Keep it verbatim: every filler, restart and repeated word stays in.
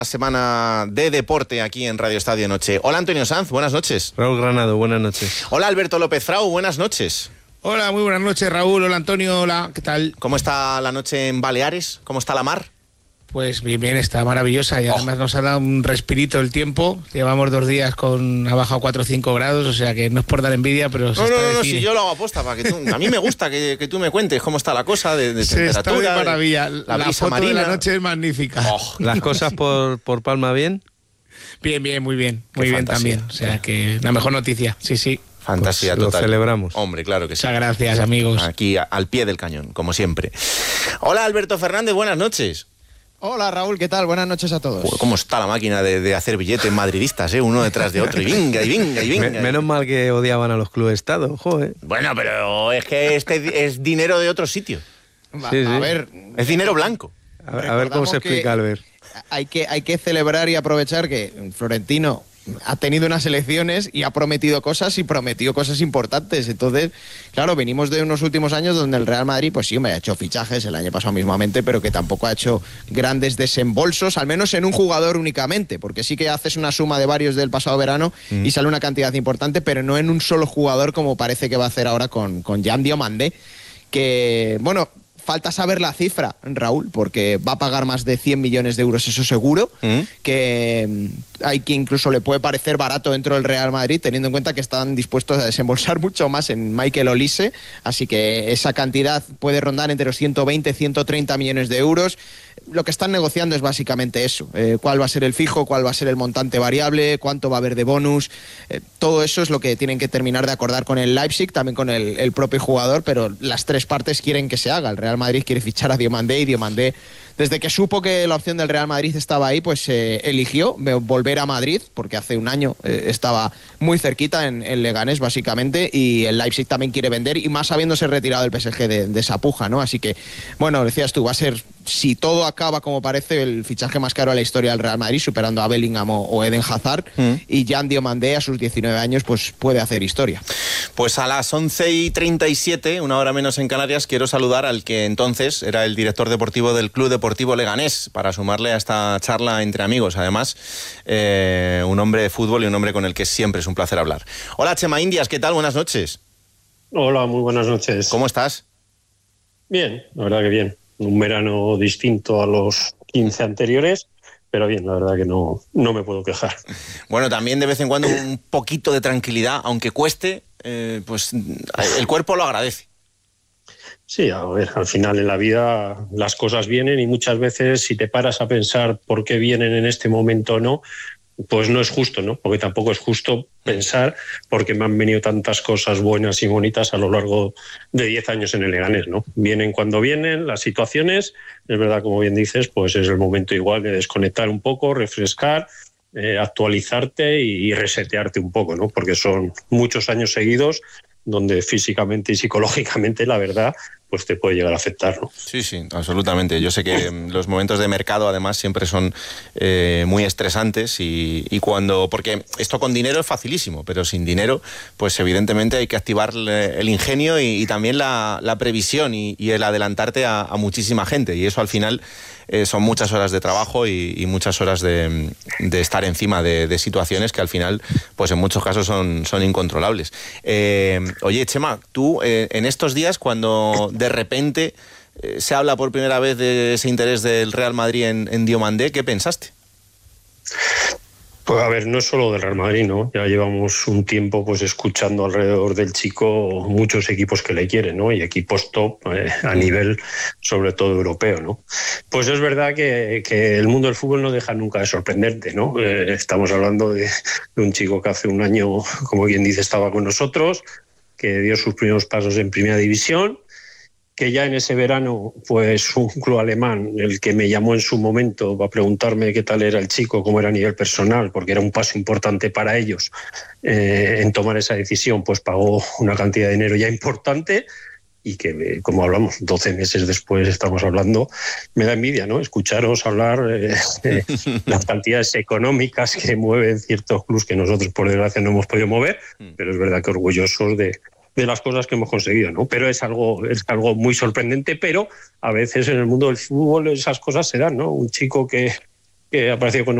Semana de deporte aquí en Radio Estadio Noche. Hola Antonio Sanz, buenas noches. Raúl Granado, buenas noches. Hola Alberto López Frau, buenas noches. Hola, muy buenas noches Raúl, hola Antonio, hola, ¿qué tal? ¿Cómo está la noche en Baleares? ¿Cómo está la mar? Pues bien, bien, está maravillosa y oh. además nos ha dado un respirito el tiempo. Llevamos dos días con ha bajado cuatro o cinco grados, o sea que no es por dar envidia, pero se no, está no, no, no, si yo lo hago aposta para que tú, a mí me gusta que, que tú me cuentes cómo está la cosa de, de se temperatura. Está de maravilla, la, la brisa foto marina. de la noche es magnífica. Oh, las cosas por, por Palma bien. Bien, bien, muy bien, Qué muy bien fantasía. también. O sea que la mejor noticia, sí, sí. Fantasía pues total. Lo celebramos. Hombre, claro que sí. Muchas gracias, amigos. Aquí a, al pie del cañón, como siempre. Hola Alberto Fernández, buenas noches. Hola Raúl, ¿qué tal? Buenas noches a todos. Joder, ¿cómo está la máquina de, de hacer billetes madridistas, eh? Uno detrás de otro, y venga, y venga, y venga. Me, menos mal que odiaban a los clubes Estado, joder. Bueno, pero es que este es dinero de otro sitio. Va, Sí, sí. A ver, Es dinero blanco. A, a ver cómo se explica, Albert. Hay que, hay que celebrar y aprovechar que Florentino ha tenido unas elecciones y ha prometido cosas y prometió cosas importantes. Entonces, claro, venimos de unos últimos años donde el Real Madrid, pues sí, me ha hecho fichajes el año pasado mismamente, pero que tampoco ha hecho grandes desembolsos, al menos en un jugador únicamente, porque sí que haces una suma de varios del pasado verano mm. y sale una cantidad importante, pero no en un solo jugador como parece que va a hacer ahora con, con Jan Diomandé, que, bueno... Falta saber la cifra, Raúl, porque va a pagar más de cien millones de euros, eso seguro, ¿Mm? que hay que incluso le puede parecer barato dentro del Real Madrid, teniendo en cuenta que están dispuestos a desembolsar mucho más en Michael Olise, así que esa cantidad puede rondar entre los ciento veinte y ciento treinta millones de euros. Lo que están negociando es básicamente eso, eh, cuál va a ser el fijo, cuál va a ser el montante variable, cuánto va a haber de bonus, eh, todo eso es lo que tienen que terminar de acordar con el Leipzig, también con el, el propio jugador, pero las tres partes quieren que se haga. El Real Madrid quiere fichar a Diomandé y Diomandé, desde que supo que la opción del Real Madrid estaba ahí, pues eh, eligió volver a Madrid, porque hace un año eh, estaba muy cerquita en, en Leganés, básicamente, y el Leipzig también quiere vender, y más habiéndose retirado el P S G de, de esa puja, ¿no? Así que, bueno, decías tú, va a ser, si todo acaba como parece, el fichaje más caro de la historia del Real Madrid, superando a Bellingham o, o Eden Hazard, mm. y Jan Diomandé, a sus diecinueve años, pues puede hacer historia. Pues a las once y treinta y siete, una hora menos en Canarias, quiero saludar al que entonces era el director deportivo del Club Deportivo Leganés, para sumarle a esta charla entre amigos. Además, eh, un hombre de fútbol y un hombre con el que siempre es un placer hablar. Hola, Chema Indias, ¿qué tal? Buenas noches. Hola, muy buenas noches. ¿Cómo estás? Bien, la verdad que bien. Un verano distinto a los quince anteriores, pero bien, la verdad que no, no me puedo quejar. Bueno, también de vez en cuando un poquito de tranquilidad, aunque cueste, eh, pues el cuerpo lo agradece. Sí, a ver, al final en la vida las cosas vienen y muchas veces si te paras a pensar por qué vienen en este momento o no, pues no es justo, ¿no? Porque tampoco es justo pensar porque me han venido tantas cosas buenas y bonitas a lo largo de diez años en el Leganés, ¿no? Vienen cuando vienen las situaciones, es verdad, como bien dices, pues es el momento igual de desconectar un poco, refrescar, eh, actualizarte y, y resetearte un poco, ¿no? Porque son muchos años seguidos donde físicamente y psicológicamente, la verdad, pues te puede llegar a afectar, ¿no? Sí, sí, absolutamente. Yo sé que los momentos de mercado, además, siempre son eh, muy estresantes y, y cuando... Porque esto con dinero es facilísimo, pero sin dinero, pues evidentemente hay que activar el ingenio y, y también la, la previsión y, y el adelantarte a, a muchísima gente. Y eso, al final, eh, son muchas horas de trabajo y, y muchas horas de, de estar encima de, de situaciones que, al final, pues en muchos casos son, son incontrolables. Eh, oye, Chema, tú, eh, en estos días, cuando... de repente eh, se habla por primera vez de ese interés del Real Madrid en, en Diomandé, ¿qué pensaste? Pues a ver, no es solo del Real Madrid, ¿no? Ya llevamos un tiempo pues escuchando alrededor del chico muchos equipos que le quieren, ¿no? Y equipos top eh, a nivel sobre todo europeo, ¿no? Pues es verdad que, que el mundo del fútbol no deja nunca de sorprenderte, ¿no? Eh, estamos hablando de, de un chico que hace un año, como quien dice, estaba con nosotros, que dio sus primeros pasos en Primera División, que ya en ese verano, pues un club alemán, el que me llamó en su momento para preguntarme qué tal era el chico, cómo era a nivel personal, porque era un paso importante para ellos eh, en tomar esa decisión, pues pagó una cantidad de dinero ya importante y que, como hablamos, doce meses después estamos hablando, me da envidia, ¿no? Escucharos hablar eh, de las cantidades económicas que mueven ciertos clubs que nosotros, por desgracia, no hemos podido mover, pero es verdad que orgullosos de... de las cosas que hemos conseguido, ¿no? Pero es algo, es algo muy sorprendente, pero a veces en el mundo del fútbol esas cosas se dan, ¿no? Un chico que, que ha aparecido con